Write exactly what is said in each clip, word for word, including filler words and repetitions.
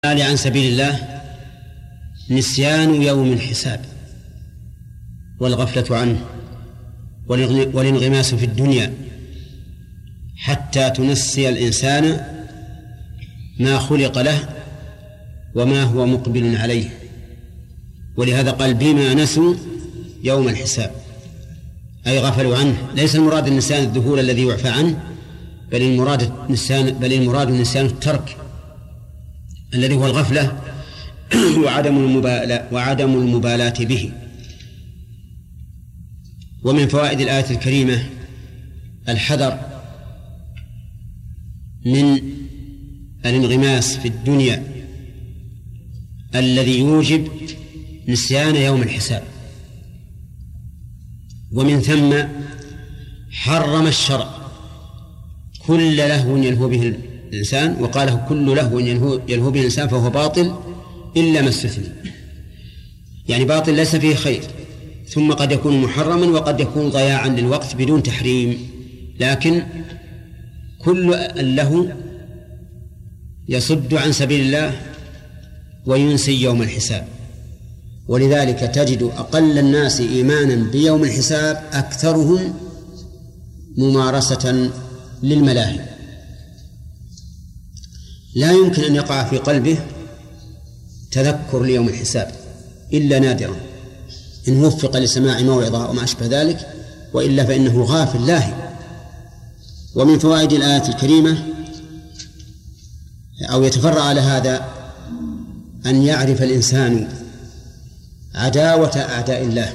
عن سبيل الله نسيان يوم الحساب والغفلة عنه والانغماس في الدنيا حتى تنسي الإنسان ما خلق له وما هو مقبل عليه. ولهذا قال بما نسوا يوم الحساب، أي غفلوا عنه. ليس المراد النسيان الذهول الذي يعفى عنه، بل المراد النسيان بل المراد النسيان الترك الذي هو الغفلة وعدم المبالاة وعدم المبالاة به. ومن فوائد الآية الكريمة الحذر من الانغماس في الدنيا الذي يوجب نسيان يوم الحساب، ومن ثم حرم الشرع كل لهو يلهو به الإنسان، وقاله كل لهو يلهو به الإنسان فهو باطل إلا ما استثني، يعني باطل ليس فيه خير، ثم قد يكون محرما وقد يكون ضياعا للوقت بدون تحريم. لكن كل اللهو يصد عن سبيل الله وينسي يوم الحساب. ولذلك تجد أقل الناس إيمانا بيوم الحساب أكثرهم ممارسة للملاهي. لا يمكن أن يقع في قلبه تذكر ليوم الحساب إلا نادرا إن وفق لسماع موعظة وما أشبه ذلك، وإلا فإنه غافل لاهي. ومن فوائد الآية الكريمة أو يتفرع على هذا أن يعرف الإنسان عداوة أعداء الله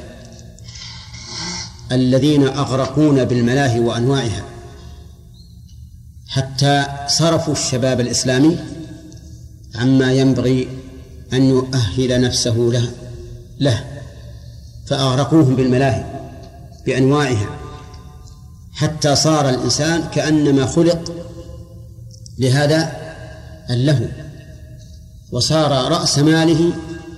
الذين أغرقون بالملاهي وأنواعها حتى صرفوا الشباب الإسلامي عما ينبغي أن يؤهل نفسه له, له فأغرقوهم بالملاهي بأنواعها حتى صار الإنسان كأنما خلق لهذا اللهو، وصار رأس ماله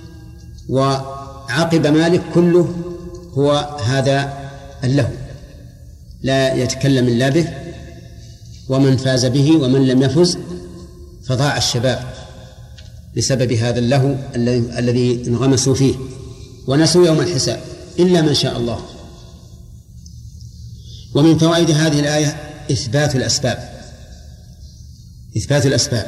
وعقب ماله كله هو هذا اللهو، لا يتكلم إلا به، ومن فاز به ومن لم يفز فضاع الشباب بسبب هذا اللهو الذي انغمسوا فيه ونسوا يوم الحساب إلا من شاء الله. ومن فوائد هذه الآية إثبات الأسباب. إثبات الأسباب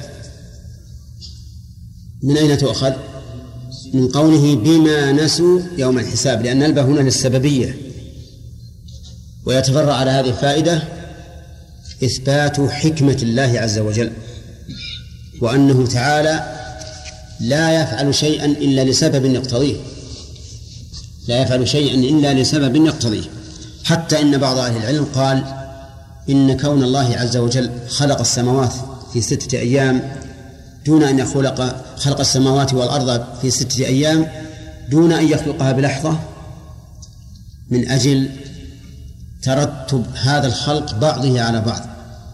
من أين تؤخذ؟ من قوله بما نسوا يوم الحساب، لأن الباء هنا للسببية. ويتفرع على هذه الفائدة إثبات حكمة الله عز وجل، وأنه تعالى لا يفعل شيئا إلا لسبب يقتضيه، لا يفعل شيئا إلا لسبب يقتضيه. حتى إن بعض أهل العلم قال إن كون الله عز وجل خلق السماوات في ستة أيام دون أن يخلق خلق السماوات والأرض في ستة أيام دون أن يخلقها بلحظة من أجل ترتب هذا الخلق بعضه على بعض،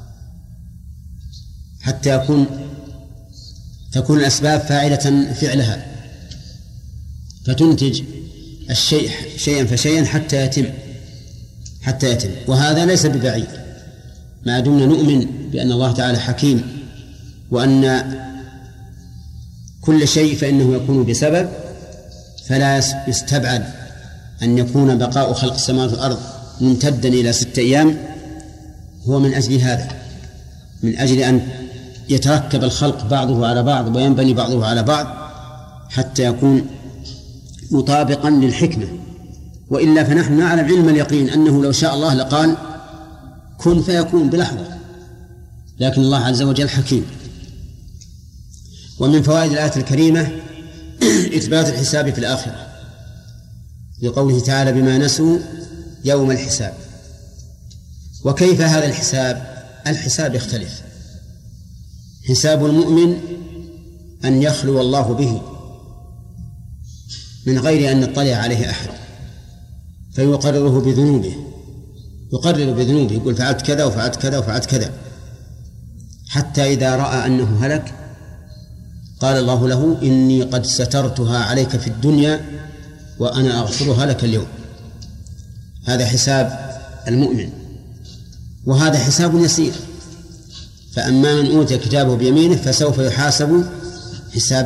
حتى يكون تكون الأسباب فاعلة فعلها، فتنتج الشيء شيئا فشيئا حتى يتم حتى يتم وهذا ليس ببعيد ما دمنا نؤمن بأن الله تعالى حكيم، وأن كل شيء فإنه يكون بسبب، فلا يستبعد أن يكون بقاء خلق السماوات والأرض ممتدا إلى ستة أيام هو من أجل هذا، من أجل أن يتركب الخلق بعضه على بعض وينبني بعضه على بعض حتى يكون مطابقا للحكمة. وإلا فنحن نعلم علم اليقين أنه لو شاء الله لقال كن فيكون بلحظة، لكن الله عز وجل حكيم. ومن فوائد الآية الكريمة إثبات الحساب في الآخرة لقوله تعالى بما نسوا يوم الحساب. وكيف هذا الحساب؟ الحساب يختلف. حساب المؤمن أن يخلو الله به من غير أن يطلع عليه أحد فيقرره بذنوبه، يقرر بذنوبه، يقول فعلت كذا وفعلت كذا وفعلت كذا، حتى إذا رأى أنه هلك قال الله له إني قد سترتها عليك في الدنيا وأنا أغفرها لك اليوم. هذا حساب المؤمن، وهذا حساب يسير. فأما من أوتي كتابه بيمينه فسوف يحاسب حساب